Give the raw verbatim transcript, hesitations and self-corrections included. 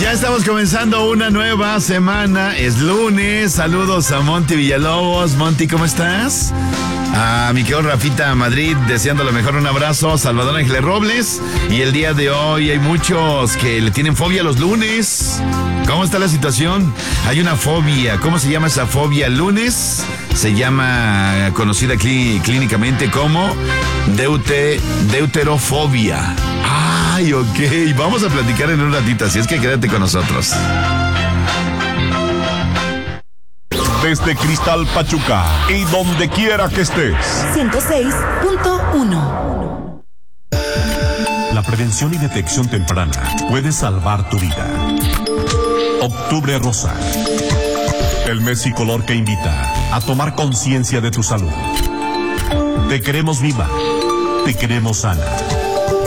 Ya estamos comenzando una nueva semana, es lunes. Saludos a Monty Villalobos. Monty, ¿cómo estás? A mi querido Rafita Madrid, deseando lo mejor, un abrazo. Salvador Ángeles Robles. Y el día de hoy hay muchos que le tienen fobia a los lunes. ¿Cómo está la situación? Hay una fobia. ¿Cómo se llama esa fobia? Lunes se llama, conocida clí- clínicamente como deute, deuterofobia. Ay, ok. Vamos a platicar en un ratito, así es que quédate con nosotros. Desde Cristal Pachuca y donde quiera que estés. ciento seis punto uno. La prevención y detección temprana puede salvar tu vida. Octubre Rosa. El mes y color que invita a tomar conciencia de tu salud. Te queremos viva. Te queremos sana.